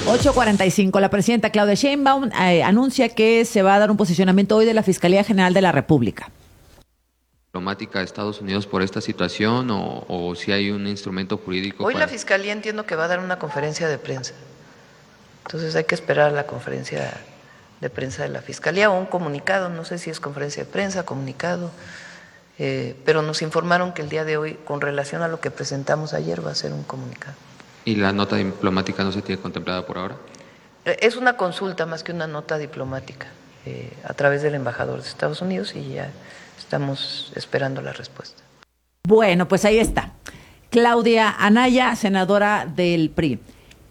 8:45. La presidenta Claudia Sheinbaum anuncia que se va a dar un posicionamiento hoy de la Fiscalía General de la República. Diplomática de Estados Unidos por esta situación o si hay un instrumento jurídico. Hoy la Fiscalía entiendo que va a dar una conferencia de prensa. Entonces hay que esperar a la conferencia de prensa de la Fiscalía o un comunicado, no sé si es conferencia de prensa, comunicado, pero nos informaron que el día de hoy, con relación a lo que presentamos ayer, va a ser un comunicado. ¿Y la nota diplomática no se tiene contemplada por ahora? Es una consulta más que una nota diplomática a través del embajador de Estados Unidos y ya estamos esperando la respuesta. Bueno, pues ahí está. Claudia Anaya, senadora del PRI.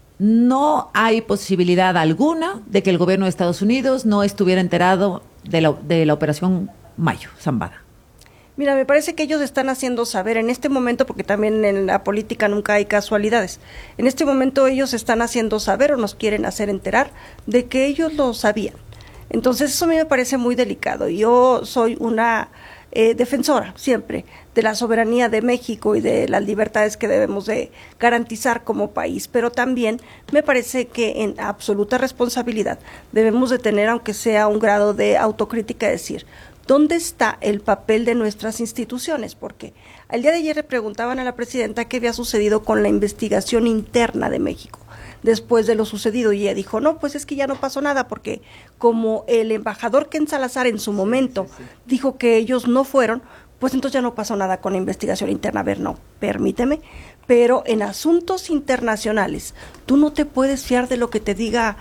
No hay posibilidad alguna de que el gobierno de Estados Unidos no estuviera enterado de la operación Mayo, Zambada. Mira, me parece que ellos están haciendo saber en este momento, porque también en la política nunca hay casualidades, en este momento ellos están haciendo saber o nos quieren hacer enterar de que ellos lo sabían. Entonces eso a mí me parece muy delicado. Yo soy una defensora siempre de la soberanía de México y de las libertades que debemos de garantizar como país, pero también me parece que en absoluta responsabilidad debemos de tener, aunque sea un grado de autocrítica, decir, ¿dónde está el papel de nuestras instituciones? Porque el día de ayer le preguntaban a la presidenta qué había sucedido con la investigación interna de México después de lo sucedido, y ella dijo, no, pues es que ya no pasó nada, porque como el embajador Ken Salazar en su momento dijo que ellos no fueron, pues entonces ya no pasó nada con la investigación interna. A ver, no, permíteme, pero en asuntos internacionales tú no te puedes fiar de lo que te diga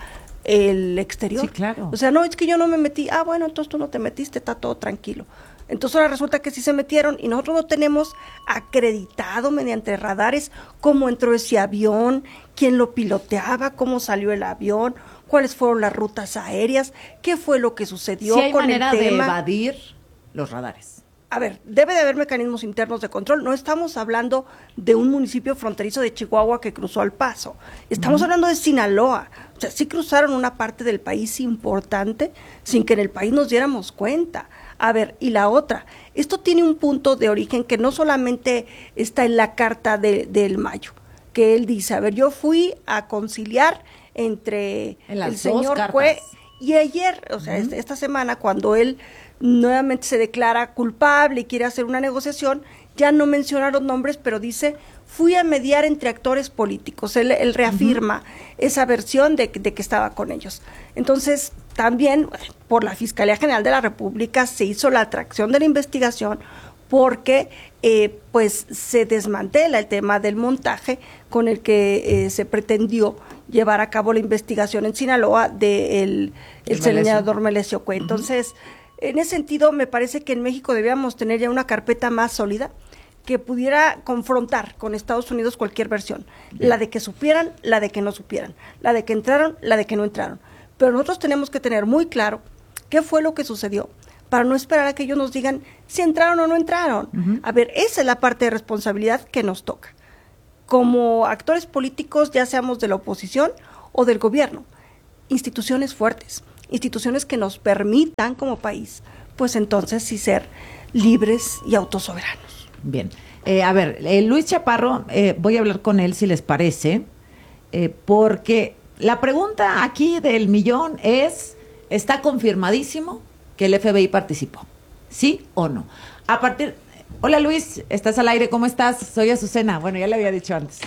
el exterior. Sí, claro. O sea, no, es que yo no me metí. Ah, bueno, entonces tú no te metiste, está todo tranquilo. Entonces ahora resulta que sí se metieron y nosotros no tenemos acreditado mediante radares cómo entró ese avión, quién lo piloteaba, cómo salió el avión, cuáles fueron las rutas aéreas, qué fue lo que sucedió Sí hay con manera el tema. de evadir los radares. A ver, debe de haber mecanismos internos de control. No estamos hablando de un municipio fronterizo de Chihuahua que cruzó al Paso. Estamos hablando de Sinaloa. O sea, sí cruzaron una parte del país importante sin que en el país nos diéramos cuenta. A ver, y la otra, esto tiene un punto de origen que no solamente está en la carta del Mayo, que él dice, a ver, yo fui a conciliar entre el señor Cue y ayer, o sea, esta semana, cuando él nuevamente se declara culpable y quiere hacer una negociación, ya no menciona los nombres, pero dice, fui a mediar entre actores políticos. Él reafirma esa versión de que estaba con ellos. Entonces, también por la Fiscalía General de la República se hizo la atracción de la investigación porque pues se desmantela el tema del montaje con el que se pretendió llevar a cabo la investigación en Sinaloa del senador Melesio Cue. Entonces, en ese sentido, me parece que en México debíamos tener ya una carpeta más sólida que pudiera confrontar con Estados Unidos cualquier versión. Bien. La de que supieran, la de que no supieran, la de que entraron, la de que no entraron. Pero nosotros tenemos que tener muy claro qué fue lo que sucedió para no esperar a que ellos nos digan si entraron o no entraron. A ver, esa es la parte de responsabilidad que nos toca. Como actores políticos, ya seamos de la oposición o del gobierno, instituciones fuertes, instituciones que nos permitan como país, pues entonces sí ser libres y autosoberanos. Bien, a ver, Luis Chaparro, voy a hablar con él si les parece, porque la pregunta aquí del millón es, ¿está confirmadísimo que el FBI participó? ¿Sí o no? Hola Luis, estás al aire, ¿cómo estás? Soy Azucena. Bueno, ya le había dicho antes.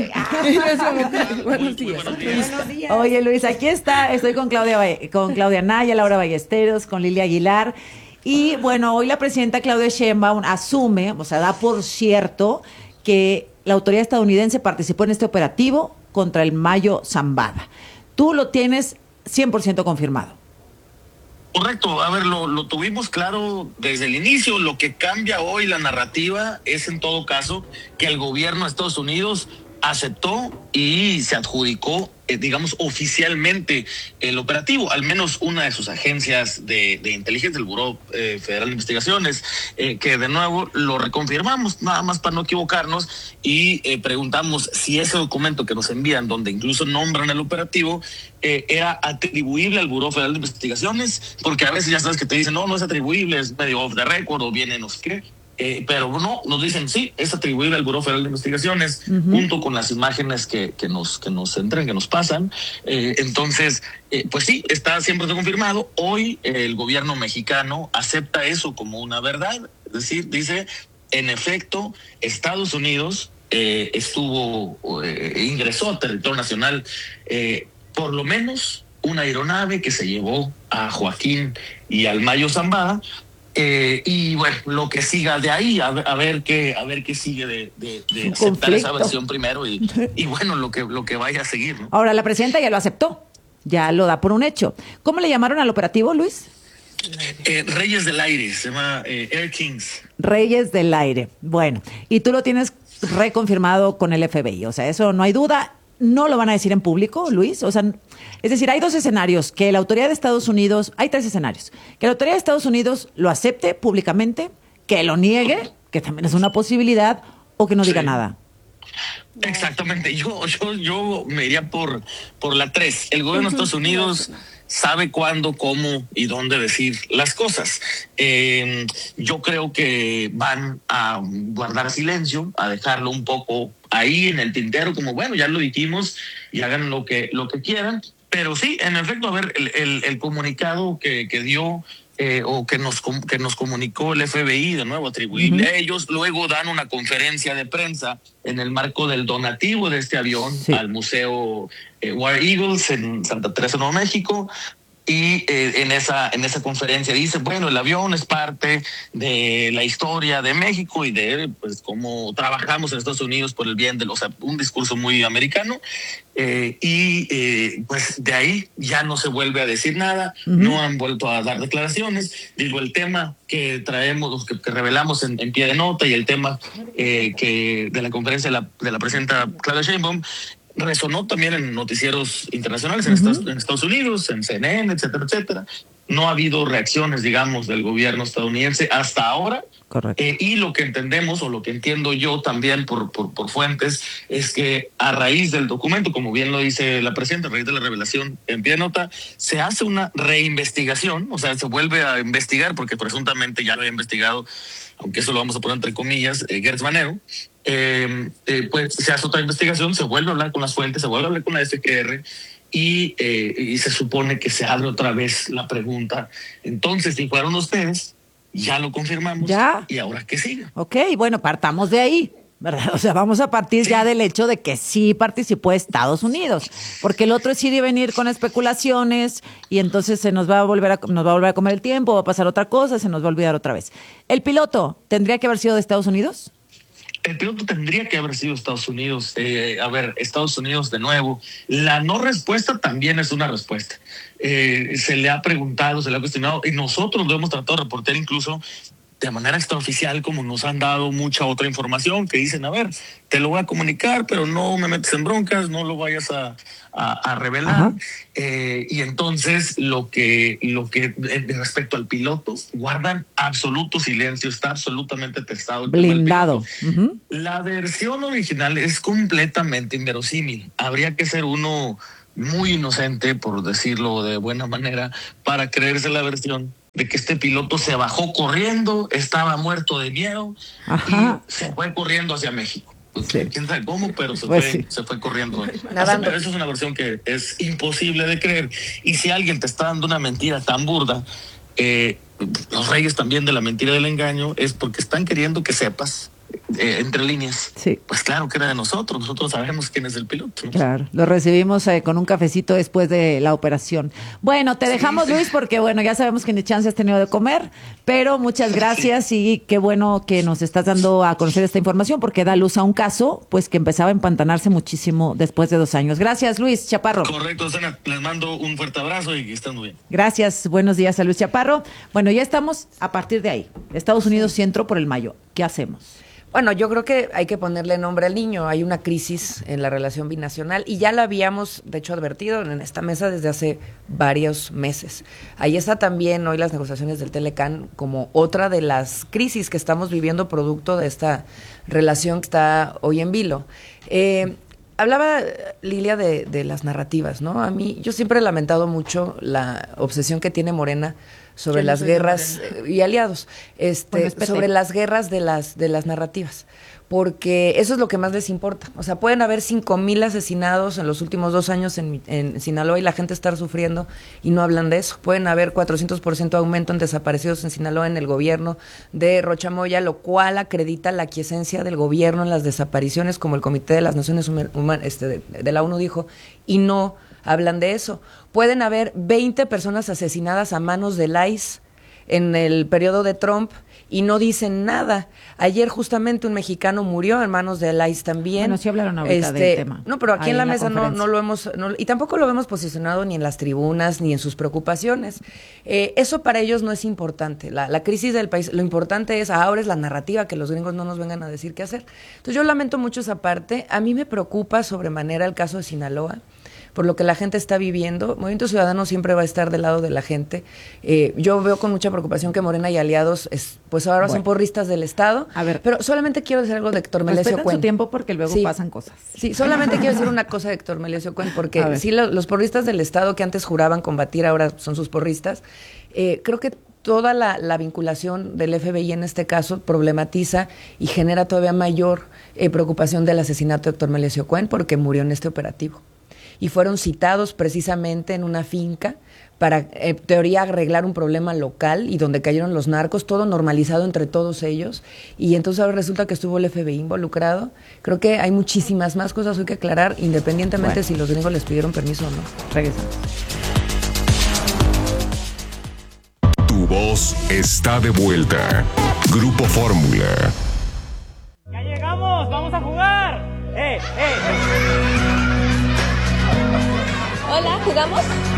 Buenos días. Oye Luis, aquí estoy con Claudia Anaya, Laura Ballesteros, con Lilia Aguilar. Y bueno, hoy la presidenta Claudia Sheinbaum asume, o sea, da por cierto que la autoridad estadounidense participó en este operativo contra el Mayo Zambada. Tú lo tienes 100% confirmado. Correcto, a ver, lo tuvimos claro desde el inicio. Lo que cambia hoy la narrativa es en todo caso que el gobierno de Estados Unidos aceptó y se adjudicó, digamos, oficialmente el operativo, al menos una de sus agencias de inteligencia, el Buró Federal de Investigaciones, que de nuevo lo reconfirmamos, nada más para no equivocarnos, y preguntamos si ese documento que nos envían, donde incluso nombran el operativo, era atribuible al Buró Federal de Investigaciones, porque a veces ya sabes que te dicen, no es atribuible, es medio off the record, o viene no sé qué. pero no, nos dicen sí, es atribuible al Buró Federal de Investigaciones, junto con las imágenes que nos entran, que nos pasan. Entonces, pues sí, está siempre confirmado. Hoy el gobierno mexicano acepta eso como una verdad. Es decir, dice, en efecto, Estados Unidos ingresó a territorio nacional por lo menos una aeronave que se llevó a Joaquín y al Mayo Zambada. Y bueno, lo que siga de ahí, a ver qué sigue de aceptar conflicto. esa versión primero y bueno, lo que vaya a seguir, ¿no? Ahora, la presidenta ya lo aceptó, ya lo da por un hecho. ¿Cómo le llamaron al operativo, Luis? Reyes del Aire, se llama Air Kings. Reyes del Aire. Bueno, y tú lo tienes reconfirmado con el FBI, o sea, eso no hay duda. ¿No lo van a decir en público, Luis? O sea, es decir, hay dos escenarios, que la autoridad de Estados Unidos, hay tres escenarios, que la autoridad de Estados Unidos lo acepte públicamente, que lo niegue, que también es una posibilidad, o que no diga nada. Exactamente, yo me iría por la 3. El gobierno de Estados Unidos sabe cuándo, cómo y dónde decir las cosas. Yo creo que van a guardar silencio, a dejarlo un poco ahí en el tintero, como bueno, ya lo dijimos y hagan lo que quieran. Pero sí, en efecto, a ver, el comunicado que dio o que nos comunicó el FBI, de nuevo atribuible a ellos, luego dan una conferencia de prensa en el marco del donativo de este avión al Museo War Eagles en Santa Teresa, Nuevo México. Y en esa conferencia dice, bueno, el avión es parte de la historia de México y de pues cómo trabajamos en Estados Unidos por el bien o sea, un discurso muy americano. Pues de ahí ya no se vuelve a decir nada, no han vuelto a dar declaraciones. Digo, el tema que traemos, que revelamos en pie de nota y el tema que de la conferencia de la presidenta Claudia Sheinbaum resonó también en noticieros internacionales en Estados Unidos, en CNN, etcétera, etcétera. No ha habido reacciones, digamos, del gobierno estadounidense hasta ahora. Correcto. Y lo que entendemos, o lo que entiendo yo también por fuentes, es que a raíz del documento, como bien lo dice la presidenta, a raíz de la revelación en pie de nota, se hace una reinvestigación, o sea, se vuelve a investigar, porque presuntamente ya lo había investigado, aunque eso lo vamos a poner entre comillas, Gertz Manero. Pues se hace otra investigación, se vuelve a hablar con las fuentes, se vuelve a hablar con la FGR y se supone que se abre otra vez la pregunta. Entonces, si fueron ustedes, ya lo confirmamos. ¿Ya? ¿Y ahora qué sigue? Ok, bueno, partamos de ahí, ¿verdad? O sea, vamos a partir ya del hecho de que sí participó Estados Unidos, porque el otro es ir y venir con especulaciones y entonces nos va a volver a comer el tiempo, va a pasar otra cosa, se nos va a olvidar otra vez. ¿El piloto tendría que haber sido de Estados Unidos? El piloto tendría que haber sido Estados Unidos. A ver, Estados Unidos de nuevo. La no respuesta también es una respuesta. Se le ha preguntado, se le ha cuestionado, y nosotros lo hemos tratado de reportar incluso de manera extraoficial, como nos han dado mucha otra información, que dicen, a ver, te lo voy a comunicar, pero no me metes en broncas, no lo vayas a revelar. Y entonces lo que respecto al piloto, guardan absoluto silencio, está absolutamente testado. Blindado. La versión original es completamente inverosímil. Habría que ser uno muy inocente, por decirlo de buena manera, para creerse la versión de que este piloto se bajó corriendo, estaba muerto de miedo y se fue corriendo hacia México. Quién sabe cómo, pero se fue corriendo. Nadando. Pero eso es una versión que es imposible de creer. Y si alguien te está dando una mentira tan burda, los reyes también de la mentira y del engaño, es porque están queriendo que sepas, entre líneas, pues claro que era de nosotros sabemos quién es el piloto, ¿no? Claro, lo recibimos con un cafecito después de la operación. Bueno, te dejamos, Luis, porque bueno, ya sabemos que ni chance has tenido de comer, pero muchas gracias y qué bueno que nos estás dando a conocer esta información, porque da luz a un caso pues que empezaba a empantanarse muchísimo después de 2 años. Gracias, Luis Chaparro. Correcto, Susana, les mando un fuerte abrazo y que estén muy bien. Gracias, buenos días a Luis Chaparro. Bueno, ya estamos a partir de ahí. Estados Unidos sí entró por el Mayo. ¿Qué hacemos? Bueno, yo creo que hay que ponerle nombre al niño. Hay una crisis en la relación binacional y ya la habíamos, de hecho, advertido en esta mesa desde hace varios meses. Ahí está también hoy las negociaciones del Telecán como otra de las crisis que estamos viviendo producto de esta relación que está hoy en vilo. Hablaba Lilia de las narrativas, ¿no? A mí, yo siempre he lamentado mucho la obsesión que tiene Morena sobre Yo no las soy de guerras y aliados, Bueno, es PT. sobre las guerras de las narrativas. Porque eso es lo que más les importa. O sea, pueden haber 5,000 asesinados en los últimos 2 años en Sinaloa y la gente estar sufriendo y no hablan de eso. Pueden haber 400% aumento en desaparecidos en Sinaloa en el gobierno de Rocha Moya, lo cual acredita la aquiescencia del gobierno en las desapariciones, como el Comité de las Naciones de la ONU dijo, y no hablan de eso. Pueden haber 20 personas asesinadas a manos del ICE en el periodo de Trump y no dicen nada. Ayer justamente un mexicano murió en manos del ICE también. Bueno, sí hablaron ahorita del tema. No, pero aquí Ahí en la en la mesa no lo hemos, y tampoco lo hemos posicionado ni en las tribunas ni en sus preocupaciones. Eso para ellos no es importante. La crisis del país, lo importante es ahora es la narrativa, que los gringos no nos vengan a decir qué hacer. Entonces yo lamento mucho esa parte. A mí me preocupa sobremanera el caso de Sinaloa, por lo que la gente está viviendo. Movimiento Ciudadano siempre va a estar del lado de la gente. Yo veo con mucha preocupación que Morena y aliados, pues ahora son porristas del Estado. A ver. Pero solamente quiero decir algo de Héctor Melesio Respetan Cuen. su tiempo porque luego Sí. pasan cosas. Sí, solamente quiero decir una cosa de Héctor Melesio Cuen, A porque ver. sí, los porristas del Estado que antes juraban combatir, ahora son sus porristas. Creo que toda la vinculación del FBI en este caso problematiza y genera todavía mayor preocupación del asesinato de Héctor Melesio Cuen, porque murió en este operativo. Y fueron citados precisamente en una finca para, en teoría, arreglar un problema local y donde cayeron los narcos, todo normalizado entre todos ellos. Y entonces ahora resulta que estuvo el FBI involucrado. Creo que hay muchísimas más cosas hoy que aclarar, independientemente si los gringos les pidieron permiso o no. Regresamos. Tu voz está de vuelta. Grupo Fórmula. ¡Ya llegamos! ¡Vamos a jugar! Hola, ¿jugamos?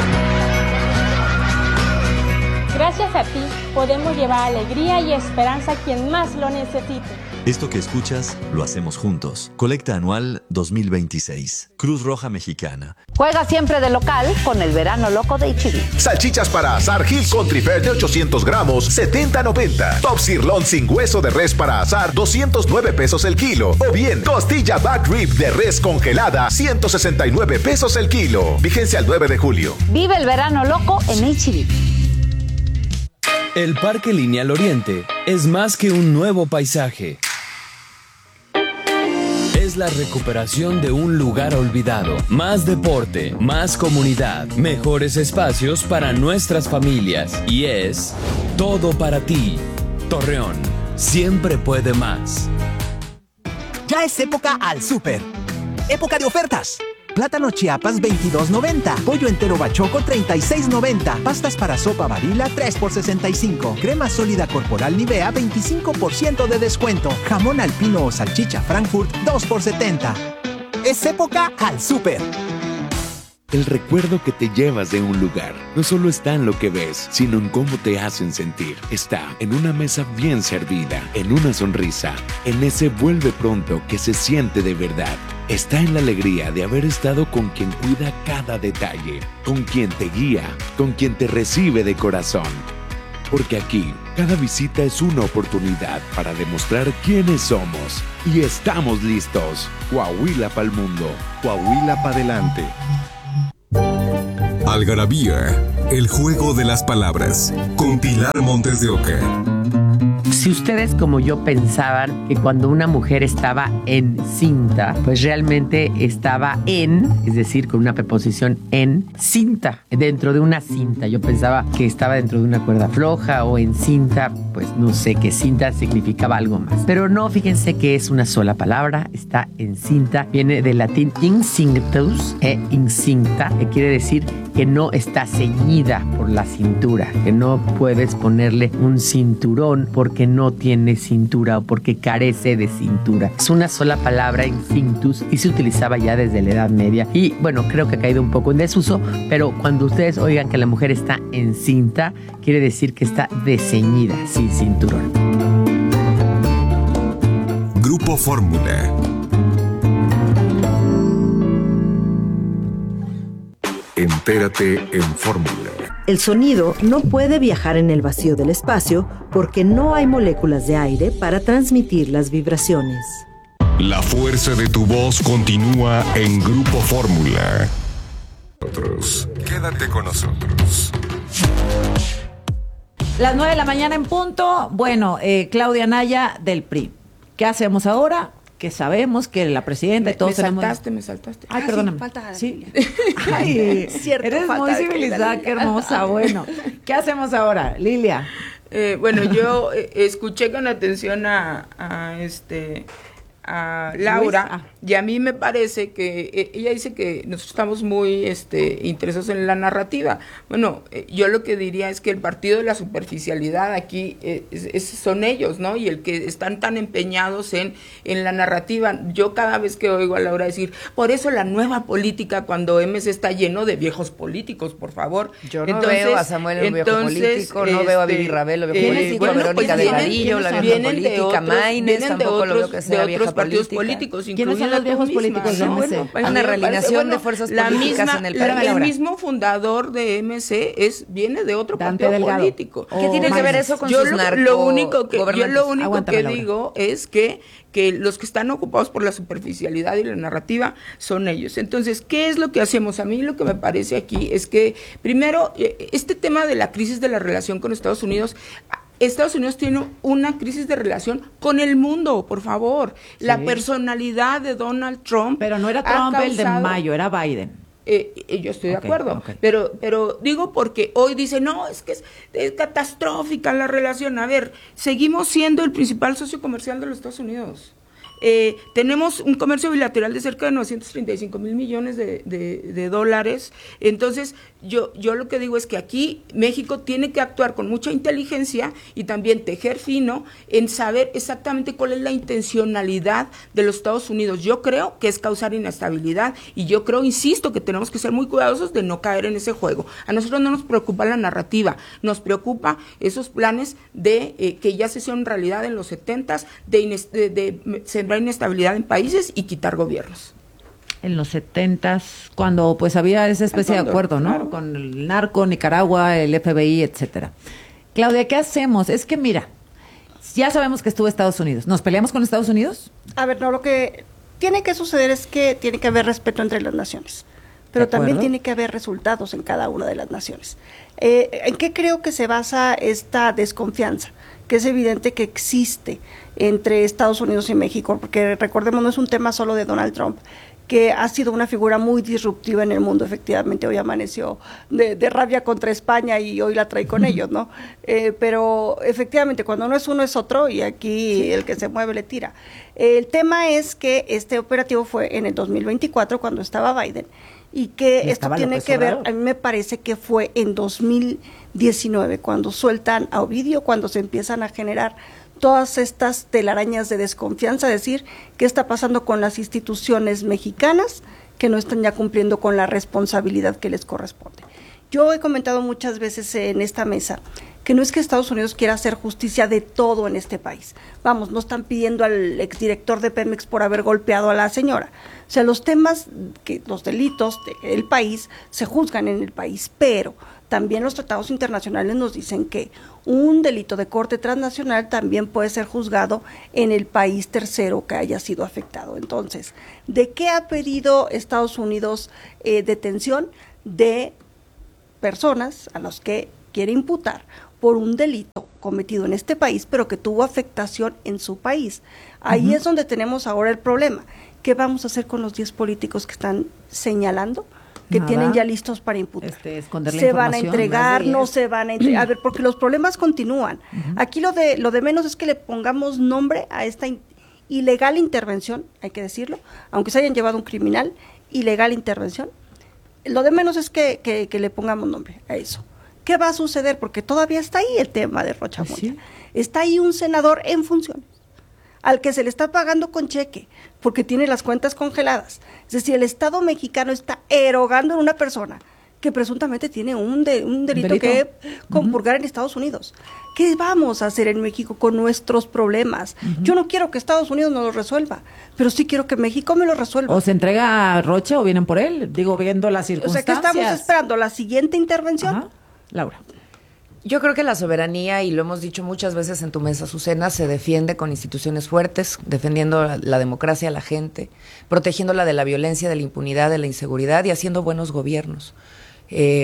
Gracias a ti podemos llevar alegría y esperanza a quien más lo necesite. Esto que escuchas lo hacemos juntos. Colecta Anual 2026. Cruz Roja Mexicana. Juega siempre de local con el verano loco de H-E-B. Salchichas para asar Hill Country Fair de 800 gramos, 70.90. Top Sirloin sin hueso de res para asar, 209 pesos el kilo. O bien, costilla back rib de res congelada, 169 pesos el kilo. Vigencia al 9 de julio. Vive el verano loco en H-E-B. El Parque Lineal Oriente es más que un nuevo paisaje. Es la recuperación de un lugar olvidado. Más deporte, más comunidad, mejores espacios para nuestras familias. Y es todo para ti. Torreón, siempre puede más. Ya es época al súper. Época de ofertas. Plátano Chiapas 22.90. Pollo entero Bachoco 36.90. Pastas para sopa Barilla 3 por 65. Crema sólida corporal Nivea 25% de descuento. Jamón alpino o salchicha Frankfurt 2 por 70. Es época al súper. El recuerdo que te llevas de un lugar no solo está en lo que ves, sino en cómo te hacen sentir. Está en una mesa bien servida, en una sonrisa, en ese vuelve pronto que se siente de verdad. Está en la alegría de haber estado con quien cuida cada detalle, con quien te guía, con quien te recibe de corazón. Porque aquí, cada visita es una oportunidad para demostrar quiénes somos. Y estamos listos. Coahuila pa'l mundo. Coahuila pa' adelante. Algarabía, el juego de las palabras, con Pilar Montes de Oca. Si ustedes como yo pensaban que cuando una mujer estaba encinta, pues realmente estaba es decir, con una preposición en cinta, dentro de una cinta. Yo pensaba que estaba dentro de una cuerda floja o en cinta, pues no sé, que cinta significaba algo más. Pero no, fíjense que es una sola palabra, está encinta, viene del latín incinctus e incinta, que quiere decir que no está ceñida por la cintura, que no puedes ponerle un cinturón porque no tiene cintura o porque carece de cintura. Es una sola palabra, incinctus, y se utilizaba ya desde la Edad Media. Y bueno, creo que ha caído un poco en desuso, pero cuando ustedes oigan que la mujer está encinta, quiere decir que está desceñida, sin cinturón. Grupo Fórmula. Entérate en Fórmula. El sonido no puede viajar en el vacío del espacio porque no hay moléculas de aire para transmitir las vibraciones. La fuerza de tu voz continúa en Grupo Fórmula. Quédate con nosotros. Las 9 de la mañana en punto. Bueno, Claudia Anaya del PRI. ¿Qué hacemos ahora? Que sabemos que la presidenta y todos tenemos... Me saltaste. Ay, perdóname. Sí, falta... Sí. Ay, cierto, eres muy civilizada, qué hermosa. Bueno, ¿qué hacemos ahora, Lilia? Bueno, yo escuché con atención a Laura, y a mí me parece que ella dice que nosotros estamos muy interesados en la narrativa. Bueno, yo lo que diría es que el partido de la superficialidad aquí son ellos, ¿no? Y el que están tan empeñados en la narrativa. Yo cada vez que oigo a Laura decir, por eso la nueva política, cuando MC está lleno de viejos políticos, por favor. Yo no veo a Samuel en un viejo político, no veo a Vivi Ravelo, viejo político, a Verónica de Varillo, la vieja política, Maines, tampoco lo veo que sea vieja política. ¿Quiénes son los viejos políticos de MC? Hay una realineación de fuerzas políticas en el país. El mismo fundador de MC viene de otro partido político. ¿Qué tiene que ver eso con sus narcos? Yo lo único que digo es que los que están ocupados por la superficialidad y la narrativa son ellos. Entonces, ¿qué es lo que hacemos? A mí lo que me parece aquí es que, primero, este tema de la crisis de la relación con Estados Unidos tiene una crisis de relación con el mundo, por favor. Sí. La personalidad de Donald Trump. Pero no era Trump el de mayo, era Biden. Yo estoy de acuerdo, pero digo porque hoy dice, no, es que es catastrófica la relación. A ver, seguimos siendo el principal socio comercial de los Estados Unidos. Tenemos un comercio bilateral de cerca de 935 mil millones de dólares. Entonces, yo lo que digo es que aquí México tiene que actuar con mucha inteligencia y también tejer fino en saber exactamente cuál es la intencionalidad de los Estados Unidos. Yo creo que es causar inestabilidad y yo creo, insisto, que tenemos que ser muy cuidadosos de no caer en ese juego. A nosotros no nos preocupa la narrativa, nos preocupa esos planes de que ya se hicieron realidad en los 70s de sembrar inestabilidad en países y quitar gobiernos. En los 70s, cuando pues había esa especie de acuerdo, ¿no? Claro. Con el narco, Nicaragua, el FBI, etcétera. Claudia, ¿qué hacemos? Es que mira, ya sabemos que estuvo Estados Unidos. ¿Nos peleamos con Estados Unidos? A ver, no, lo que tiene que suceder es que tiene que haber respeto entre las naciones, pero también tiene que haber resultados en cada una de las naciones. ¿En qué creo que se basa esta desconfianza? Que es evidente que existe entre Estados Unidos y México, porque recordemos, no es un tema solo de Donald Trump, que ha sido una figura muy disruptiva en el mundo. Efectivamente, hoy amaneció de rabia contra España y hoy la trae con ellos, ¿no? Pero efectivamente, cuando no es uno es otro y aquí el que se mueve le tira. El tema es que este operativo fue en el 2024 cuando estaba Biden y que esto tiene que ver, a mí me parece que fue en 2019 cuando sueltan a Ovidio, cuando se empiezan a generar todas estas telarañas de desconfianza, decir qué está pasando con las instituciones mexicanas que no están ya cumpliendo con la responsabilidad que les corresponde. Yo he comentado muchas veces en esta mesa que no es que Estados Unidos quiera hacer justicia de todo en este país. Vamos, no están pidiendo al exdirector de Pemex por haber golpeado a la señora. O sea, los temas, los delitos del país se juzgan en el país, pero también los tratados internacionales nos dicen que un delito de corte transnacional también puede ser juzgado en el país tercero que haya sido afectado. Entonces, ¿de qué ha pedido Estados Unidos detención? De personas a las que quiere imputar por un delito cometido en este país, pero que tuvo afectación en su país. Ahí es donde tenemos ahora el problema. ¿Qué vamos a hacer con los 10 políticos que están señalando? Que tienen ya listos para imputar. ¿Se van a entregar? ¿No se van a entregar? A ver, porque los problemas continúan. Aquí lo de menos es que le pongamos nombre a esta ilegal intervención, hay que decirlo, aunque se hayan llevado un criminal, ilegal intervención. Lo de menos es que le pongamos nombre a eso. ¿Qué va a suceder? Porque todavía está ahí el tema de Rocha Moya. ¿Sí? Está ahí un senador en funciones, al que se le está pagando con cheque, porque tiene las cuentas congeladas. Es decir, el Estado mexicano está erogando en una persona que presuntamente tiene un delito que compurgar en Estados Unidos. ¿Qué vamos a hacer en México con nuestros problemas? Yo no quiero que Estados Unidos nos los resuelva, pero sí quiero que México me lo resuelva. ¿O se entrega a Rocha o vienen por él? Digo, viendo las circunstancias. O sea, ¿qué estamos esperando? ¿La siguiente intervención? Laura. Yo creo que la soberanía, y lo hemos dicho muchas veces en tu mesa, Azucena, se defiende con instituciones fuertes, defendiendo la democracia a la gente, protegiéndola de la violencia, de la impunidad, de la inseguridad y haciendo buenos gobiernos.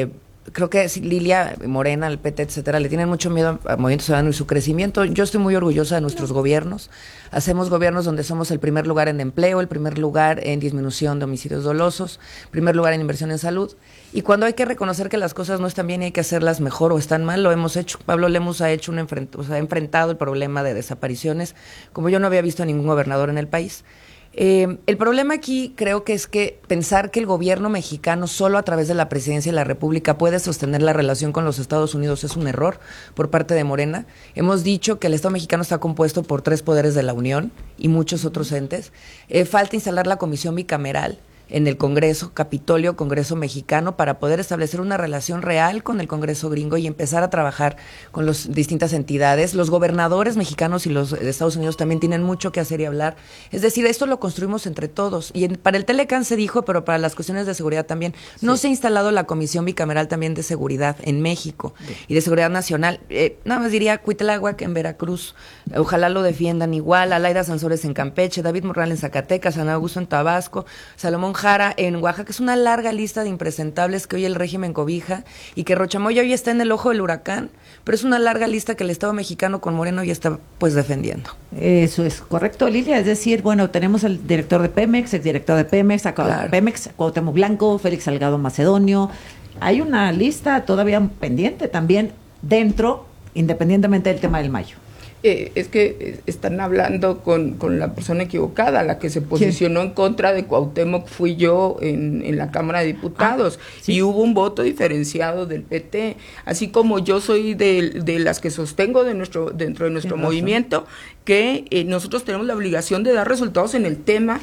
creo que Lilia, Morena, el PT, etcétera, le tienen mucho miedo al Movimiento Ciudadano y su crecimiento. Yo estoy muy orgullosa de nuestros gobiernos. Hacemos gobiernos donde somos el primer lugar en empleo, el primer lugar en disminución de homicidios dolosos, primer lugar en inversión en salud. Y cuando hay que reconocer que las cosas no están bien y hay que hacerlas mejor o están mal, lo hemos hecho. Pablo Lemus ha enfrentado el problema de desapariciones como yo no había visto a ningún gobernador en el país. El problema aquí creo que es que pensar que el gobierno mexicano solo a través de la presidencia de la República puede sostener la relación con los Estados Unidos es un error por parte de Morena. Hemos dicho que el Estado mexicano está compuesto por 3 poderes de la Unión y muchos otros entes. Falta instalar la comisión bicameral en el Congreso, Capitolio, Congreso mexicano, para poder establecer una relación real con el Congreso gringo y empezar a trabajar con las distintas entidades. Los gobernadores mexicanos y los de Estados Unidos también tienen mucho que hacer y hablar. Es decir, esto lo construimos entre todos. Y para el Telecán se dijo, pero para las cuestiones de seguridad también. No se ha instalado la Comisión Bicameral también de Seguridad en México y de Seguridad Nacional. Nada más diría Cuitláhuac en Veracruz. Ojalá lo defiendan igual. Alaida Sansores en Campeche, David Monreal en Zacatecas, San Augusto en Tabasco, Salomón Jara en Oaxaca. Es una larga lista de impresentables que hoy el régimen cobija y que Rochamoya hoy está en el ojo del huracán, pero es una larga lista que el Estado mexicano con Moreno ya está pues defendiendo. Eso es correcto, Lilia, es decir, bueno, tenemos al director de Pemex, exdirector de Pemex, Pemex, Cuauhtémoc Blanco, Félix Salgado Macedonio. Hay una lista todavía pendiente también dentro, independientemente del tema del Mayo. Es que están hablando con la persona equivocada. La que se posicionó en contra de Cuauhtémoc fui yo en la Cámara de Diputados, ¿sí? Y hubo un voto diferenciado del PT, así como yo soy de las que sostengo dentro de nuestro movimiento que nosotros tenemos la obligación de dar resultados en el tema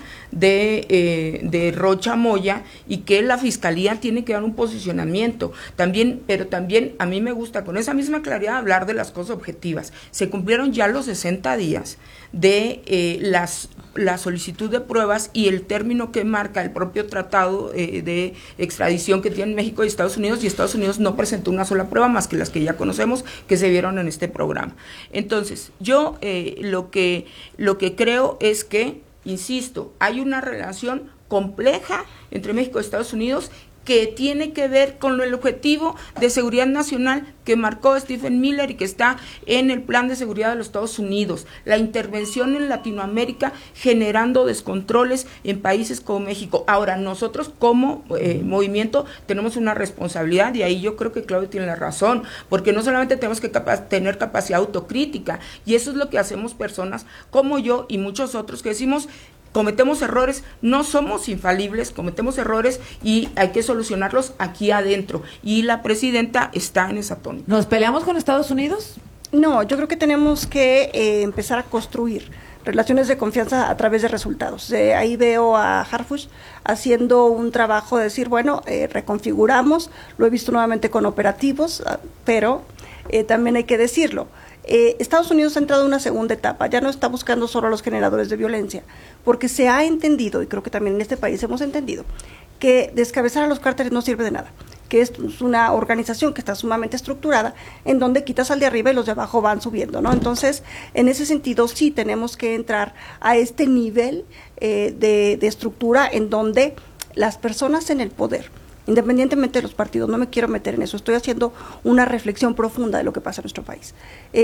de Rocha Moya y que la Fiscalía tiene que dar un posicionamiento también, pero también a mí me gusta con esa misma claridad hablar de las cosas objetivas. Se cumplieron ya los 60 días de la solicitud de pruebas y el término que marca el propio tratado de extradición que tienen México y Estados Unidos, y Estados Unidos no presentó una sola prueba más que las que ya conocemos que se vieron en este programa. Entonces, yo lo que creo es que, insisto, hay una relación compleja entre México y Estados Unidos que tiene que ver con el objetivo de seguridad nacional que marcó Stephen Miller y que está en el Plan de Seguridad de los Estados Unidos. La intervención en Latinoamérica generando descontroles en países como México. Ahora, nosotros como movimiento tenemos una responsabilidad, y ahí yo creo que Claudio tiene la razón, porque no solamente tenemos que tener capacidad autocrítica, y eso es lo que hacemos personas como yo y muchos otros que decimos: cometemos errores, no somos infalibles, cometemos errores y hay que solucionarlos aquí adentro. Y la presidenta está en esa tónica. ¿Nos peleamos con Estados Unidos? No, yo creo que tenemos que empezar a construir relaciones de confianza a través de resultados. Ahí veo a Harfuch haciendo un trabajo de decir, bueno, reconfiguramos, lo he visto nuevamente con operativos, pero también hay que decirlo. Estados Unidos ha entrado en una segunda etapa, ya no está buscando solo a los generadores de violencia, porque se ha entendido, y creo que también en este país hemos entendido, que descabezar a los cárteles no sirve de nada, que es una organización que está sumamente estructurada, en donde quitas al de arriba y los de abajo van subiendo, ¿no? Entonces, en ese sentido, sí tenemos que entrar a este nivel de estructura en donde las personas en el poder, independientemente de los partidos, no me quiero meter en eso, estoy haciendo una reflexión profunda de lo que pasa en nuestro país.